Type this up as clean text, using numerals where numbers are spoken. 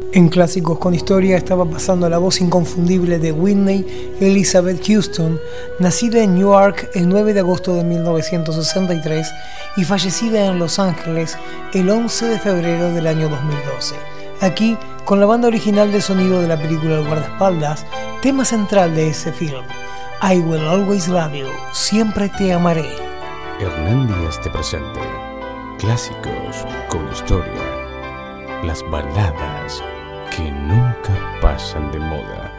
En Clásicos con Historia estaba pasando la voz inconfundible de Whitney Elizabeth Houston, nacida en Newark el 9 de agosto de 1963 y fallecida en Los Ángeles el 11 de febrero del año 2012. Aquí, con la banda original de sonido de la película El guardaespaldas, tema central de ese film, I Will Always Love You, Siempre Te Amaré. Hernán Díaz te presenta Clásicos con Historia, las baladas que nunca pasan de moda.